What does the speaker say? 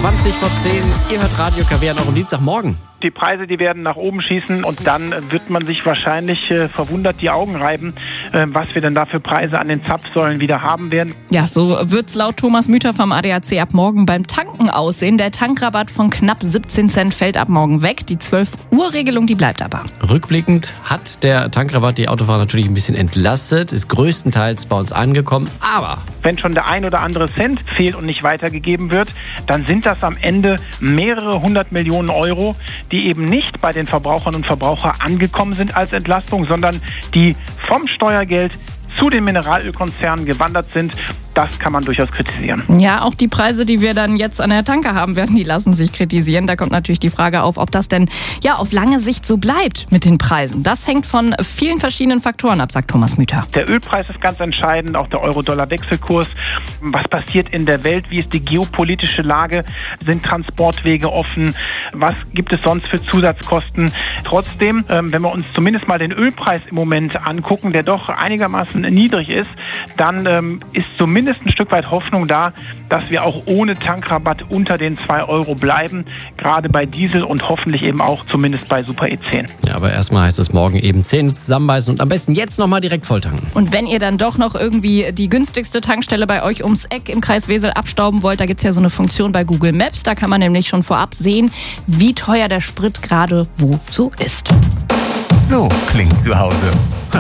20:10. Ihr hört Radio KW an eurem Dienstagmorgen. Die Preise, die werden nach oben schießen und dann wird man sich wahrscheinlich verwundert die Augen reiben, was wir denn da für Preise an den Zapfsäulen wieder haben werden. Ja, so wird's laut Thomas Müther vom ADAC ab morgen beim Tanken aussehen. Der Tankrabatt von knapp 17 Cent fällt ab morgen weg. Die 12-Uhr-Regelung, die bleibt aber. Rückblickend hat der Tankrabatt die Autofahrer natürlich ein bisschen entlastet, ist größtenteils bei uns angekommen, aber wenn schon der ein oder andere Cent fehlt und nicht weitergegeben wird, dann sind das am Ende mehrere 100 Millionen Euro, die eben nicht bei den Verbrauchern und Verbrauchern angekommen sind als Entlastung, sondern die vom Steuergeld zu den Mineralölkonzernen gewandert sind. Das kann man durchaus kritisieren. Ja, auch die Preise, die wir dann jetzt an der Tanke haben werden, die lassen sich kritisieren. Da kommt natürlich die Frage auf, ob das denn auf lange Sicht so bleibt mit den Preisen. Das hängt von vielen verschiedenen Faktoren ab, sagt Thomas Müther. Der Ölpreis ist ganz entscheidend, auch der Euro-Dollar-Wechselkurs. Was passiert in der Welt? Wie ist die geopolitische Lage? Sind Transportwege offen? Was gibt es sonst für Zusatzkosten? Trotzdem, wenn wir uns zumindest mal den Ölpreis im Moment angucken, der doch einigermaßen niedrig ist, dann ist zumindest ein Stück weit Hoffnung da, dass wir auch ohne Tankrabatt unter den 2 Euro bleiben, gerade bei Diesel und hoffentlich eben auch zumindest bei Super E10. Ja, aber erstmal heißt es morgen eben Zähne zusammenbeißen und am besten jetzt nochmal direkt volltanken. Und wenn ihr dann doch noch irgendwie die günstigste Tankstelle bei euch ums Eck im Kreis Wesel abstauben wollt, da gibt's ja so eine Funktion bei Google Maps, da kann man nämlich schon vorab sehen, wie teuer der Sprit gerade wo so ist. So klingt zu Hause.